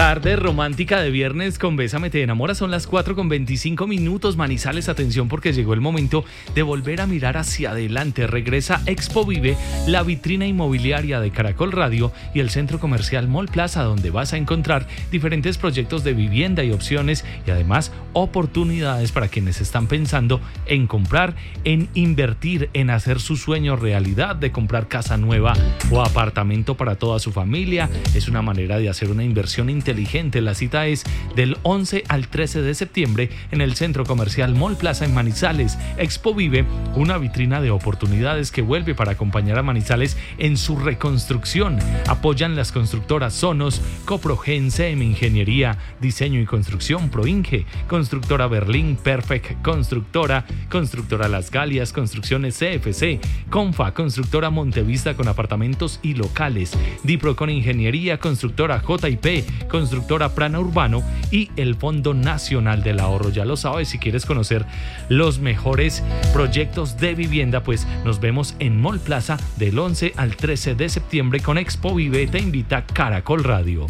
Tarde romántica de viernes con Bésame te enamora. Son las 4:25 Manizales, atención porque llegó el momento de volver a mirar hacia adelante. Regresa Expo Vive, la vitrina inmobiliaria de Caracol Radio y el centro comercial Mall Plaza, donde vas a encontrar diferentes proyectos de vivienda y opciones y además oportunidades para quienes están pensando en comprar, en invertir, en hacer su sueño realidad de comprar casa nueva o apartamento para toda su familia. Es una manera de hacer una inversión inteligente. La cita es del 11 al 13 de septiembre en el centro comercial Mall Plaza en Manizales. Expo Vive, una vitrina de oportunidades que vuelve para acompañar a Manizales en su reconstrucción. Apoyan las constructoras Sonos, Coprogen, CM Ingeniería, Diseño y Construcción, Proinge, Constructora Berlín, Perfect Constructora, Constructora Las Galias, Construcciones CFC, Confa, Constructora Montevista con apartamentos y locales, Dipro con Ingeniería, Constructora JP, Constructora Prana Urbano y el Fondo Nacional del Ahorro. Ya lo sabes, si quieres conocer los mejores proyectos de vivienda, pues nos vemos en Mall Plaza del 11 al 13 de septiembre con Expo Vive. Te invita Caracol Radio.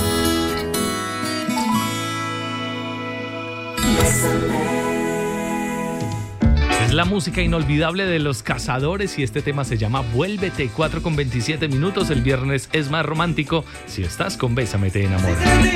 Es la música inolvidable de Los Cazadores y este tema se llama Vuélvete. 4:27. El viernes es más romántico si estás con Bésame te enamora.